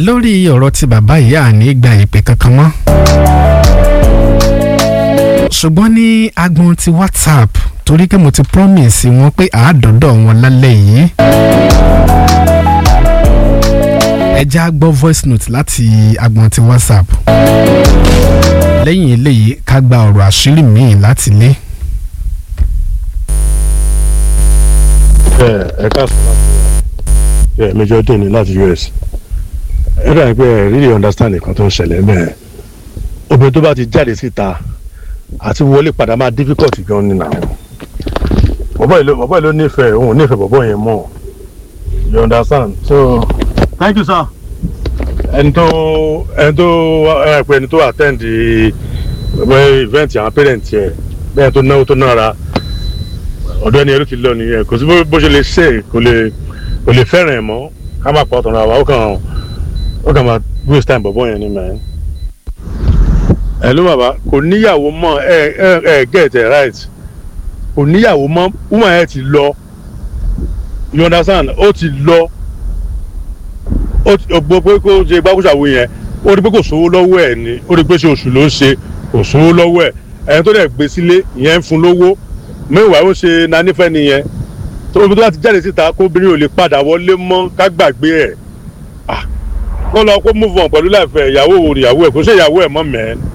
lórí ọ̀rọ̀ tí bàbá yìí àní gba ìpè kankan mọ́ ṣùgbọ́n ní agbọn ti WhatsApp torí pé mo ti promise wọn pé àádọ́dọ̀ wọn lálẹ́ yìí ẹ já gbọ́ voice note láti agbọn ti WhatsApp lẹ́yìn eléyìí ká gba ọ̀rọ̀ àṣírí míì láti lé. ẹ káàsán láti Major Dini láti US ẹ dàbí pé ẹ really understand nǹkan tó ń ṣẹlẹ̀ mẹ́ẹ̀ obìnrin tó bá ti jáde síta àti wọlé padà máa difficult gan ni náà bọ̀bọ̀ yìí ló nífẹ̀ẹ́ òun nífẹ̀ẹ́ bọ̀bọ̀ yẹn mọ̀ you understand so thank you sir. ẹni tó attend event àwọn parents yẹ bẹ́ẹ̀ tó náwó tó nára ọ̀dọ́ ẹni ẹrú ti lọ nìyẹn kò sí bó ṣe lè ṣe kò lè fẹ́ràn ẹ̀ mọ́ ká má pa ọ̀tọ̀ náà wá ó kàn máa waste time bọ̀bọ̀ yẹn ni mẹ́. ẹ ló bàbá kò níyàwó mọ́ ẹ get it right kò níyàwó mọ́ woman ẹ ti lọ you understand ó ti lọ ó gbọ́ pé kó ṣe gbákùsàwò yẹn ó rí pé kò sówó lọ́wọ́ ẹ̀ ni ó rí pé ṣe oṣù ló ń ṣe kò sówó lọ́wọ́ ẹ̀ ẹni tó dẹ̀ gbé sílé ìyẹn ń fún lówó mẹ́wàá ó ṣe nanífẹ́ nìyẹn tó omi tó láti jáde síta kóbìnrin ò lè padà wọlé mọ́ ká gbàgbé ẹ̀ kó lọ kó move on pẹ̀lú láìfẹ́ ìyàwó ẹ̀ kó ṣe ìyàwó ẹ̀ mọ́ mẹ́ẹ́